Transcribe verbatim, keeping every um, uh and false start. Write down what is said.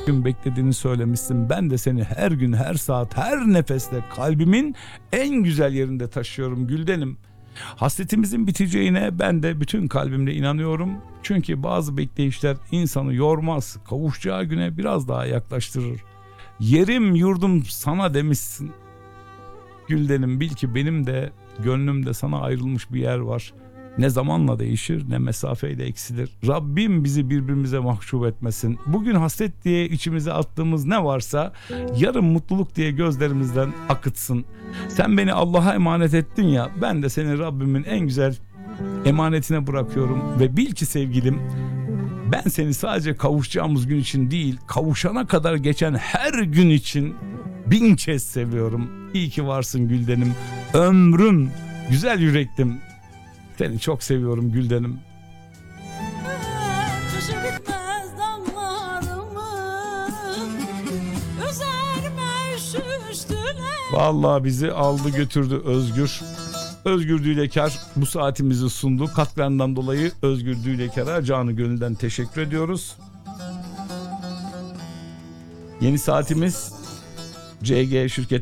gün beklediğini söylemişsin. Ben de seni her gün, her saat, her nefeste kalbimin en güzel yerinde taşıyorum Güldenim. Hasretimizin biteceğine ben de bütün kalbimle inanıyorum. Çünkü bazı bekleyişler insanı yormaz, kavuşacağı güne biraz daha yaklaştırır. Yerim yurdum sana demişsin. Güldenim, bil ki benim de gönlümde sana ayrılmış bir yer var. Ne zamanla değişir ne mesafeyle eksilir. Rabbim bizi birbirimize mahcup etmesin. Bugün hasret diye içimize attığımız ne varsa yarın mutluluk diye gözlerimizden akıtsın. Sen beni Allah'a emanet ettin ya, ben de seni Rabbimin en güzel emanetine bırakıyorum. Ve bil ki sevgilim, ben seni sadece kavuşacağımız gün için değil, kavuşana kadar geçen her gün için bin kez seviyorum. İyi ki varsın Güldenim. Ömrüm, güzel yüreklim. Seni çok seviyorum Güldenim. Vallahi bizi aldı götürdü Özgür. Özgür Dülekar bu saatimizi sundu. Katkılarından dolayı Özgür Dülekar'a canı gönülden teşekkür ediyoruz. Yeni saatimiz C G Şirket